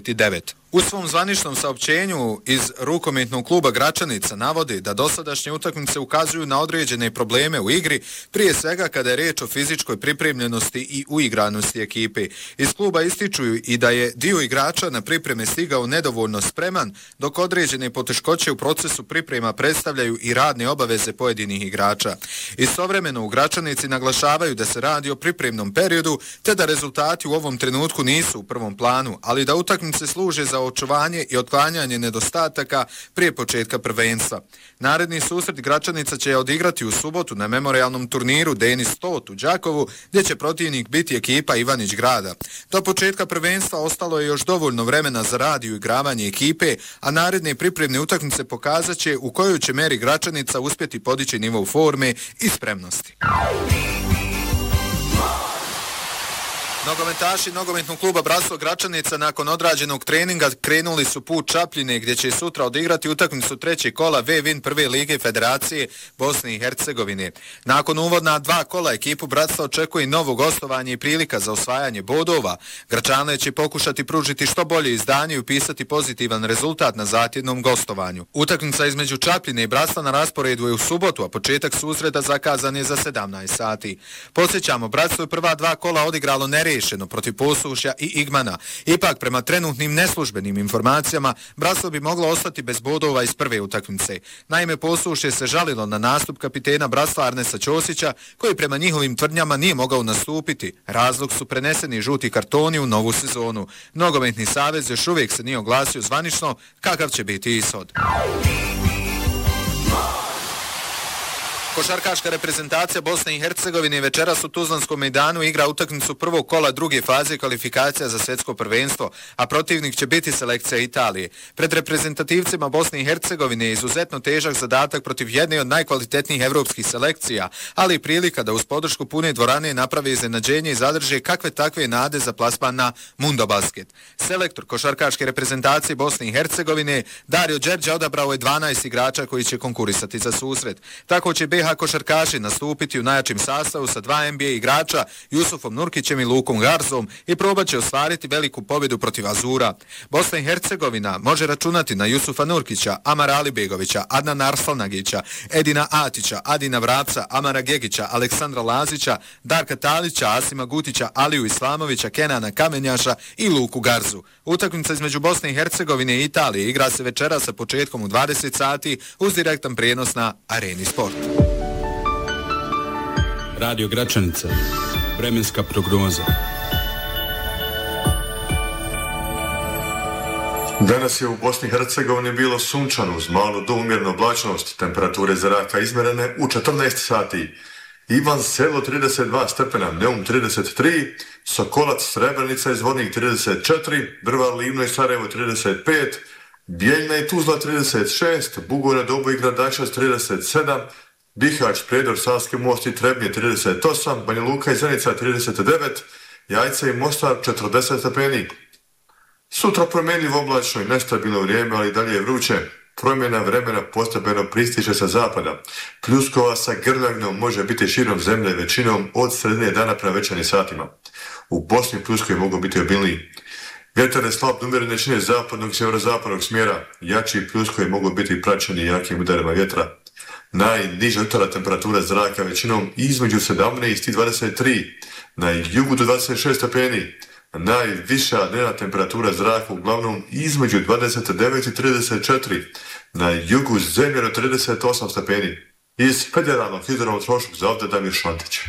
29. U svom zvaničnom saopćenju iz rukometnog kluba Gračanica navodi da dosadašnje utakmice ukazuju na određene probleme u igri, prije svega kada je riječ o fizičkoj pripremljenosti i uigranosti ekipe. Iz kluba ističu i da je dio igrača na pripreme stigao nedovoljno spreman, dok određene poteškoće u procesu priprema predstavljaju i radne obaveze pojedinih igrača. Istovremeno u Gračanici naglašavaju da se radi o pripremnom periodu, te da rezultati u ovom trenutku nisu u prvom planu, ali da utakmice služe za očuvanje i otklanjanje nedostataka prije početka prvenstva. Naredni susret Gračanica će odigrati u subotu na memorijalnom turniru Denis Stot u Đakovu, gdje će protivnik biti ekipa Ivanić Grada. Do početka prvenstva ostalo je još dovoljno vremena za rad i uigravanje ekipe, a naredne pripremne utakmice pokazat će u kojoj će meri Gračanica uspjeti podići nivo forme i spremnosti. Nogometaši nogometnog kluba Bratstvo Gračanica nakon odrađenog treninga krenuli su put Čapljine, gdje će sutra odigrati utakmicu trećeg kola V-Win prve lige Federacije Bosne i Hercegovine. Nakon uvodna 2 kola ekipu Bratstva očekuje novo gostovanje i prilika za osvajanje bodova. Gračane će pokušati pružiti što bolje izdanje i upisati pozitivan rezultat na zatjednom gostovanju. Utakmica između Čapljine i Bratstva na rasporedu je u subotu, a početak susreta zakazan je za 17 sati. Podsjećamo, Bratstvo je prva 2 kola odigralo nerešeno protiv Posušja i Igmana. Ipak, prema trenutnim neslužbenim informacijama, Bratstvo bi moglo ostati bez bodova iz prve utakmice. Naime, Posušje se žalilo na nastup kapitena Bratstva Arnesa Ćosića, koji prema njihovim tvrdnjama nije mogao nastupiti. Razlog su preneseni žuti kartoni u novu sezonu. Nogometni savez još uvijek se nije oglasio zvanično kakav će biti ishod. Košarkaška reprezentacija Bosne i Hercegovine večeras u Tuzlanskom mejdanu igra utakmicu prvog kola druge faze kvalifikacija za svjetsko prvenstvo, a protivnik će biti selekcija Italije. Pred reprezentativcima Bosne i Hercegovine je izuzetno težak zadatak protiv jedne od najkvalitetnijih evropskih selekcija, ali i prilika da uz podršku pune dvorane naprave iznenađenje i zadrže kakve takve nade za plasman na Mundobasket. Selektor košarkaške reprezentacije Bosne i Hercegovine Dario Đerđa odabrao je 12 igrača koji će konkurisati za susret. Tako će BiH košarkaši nastupiti u najjačim sastavu sa 2 NBA igrača, Jusufom Nurkićem i Lukom Garzom, i probat će ostvariti veliku pobjedu protiv Azura. Bosna i Hercegovina može računati na Jusufa Nurkića, Amara Alibegovića, Adnana Arslanagića, Edina Atića, Adina Vrapca, Amara Gegića, Aleksandra Lazića, Darka Talića, Asima Gutića, Aliju Islamovića, Kenana Kamenjaša i Luku Garzu. Utakmica između Bosne i Hercegovine i Italije igra se večera sa početkom u 20 sati uz direktan prijenos na Areni Sport. Radio Gračanica, vremenska prognoza. Danas je u Bosni i Hercegovini bilo sunčano uz malu do umjernu oblačnost, temperature zraka izmjerene u 14 sati. Ivan Selo 32 stepena, Neum 33, Sokolac Srebrenica i Zvornik 34, Brvar Livno i Sarajevo 35, Bijeljna i Tuzla 36, Bugojna Dobo i Gradačac 37, Bihać, Prijedor, Savski Most i Trebnje 38, Banja Luka i Zenica 39, Jajce i Mostar 40 stepeni. Sutra promjenljivo oblačno i nestabilno vrijeme, ali dalje je vruće. Promjena vremena postepeno pristiže sa zapada. Pljuskova sa grljavinom može biti širom zemlje većinom od sredine dana prema večernjim satima. U Bosni pljuskovi mogu biti obilniji. Vjetar je slab umjeren jačine zapadnog i sjeverozapadnog smjera. Jači pljuskovi mogu biti praćeni jakim udarima vjetra. Najniža jutarnja temperatura zraka većinom između 17 i 23, na jugu do 26 stepeni. Najviša dnevna temperatura zraka uglavnom između 29 i 34, na jugu zemlje do 38 stepeni. Iz Federalnog hidrometeorološkog zavoda Damir Šantić.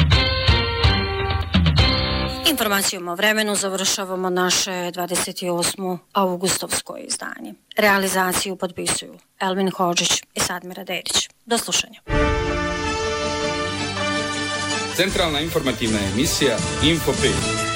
Informacijom o vremenu završavamo naše 28. augustovsko izdanje. Realizaciju potpisuju Elvin Hodžić i Sadmira Dedić. Do slušanja. Centralna informativna emisija Info 5.